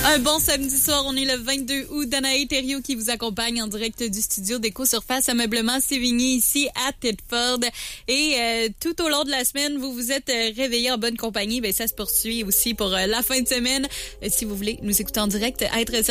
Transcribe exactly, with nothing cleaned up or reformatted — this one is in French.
Un bon samedi soir, on est le vingt-deux août. Danae Thériault qui vous accompagne en direct du studio d'Éco-Surface Ameublement Sévigny ici à Thetford. Et euh, tout au long de la semaine, vous vous êtes euh, réveillés en bonne compagnie. Ben ça se poursuit aussi pour euh, la fin de semaine. Euh, si vous voulez nous écouter en direct, être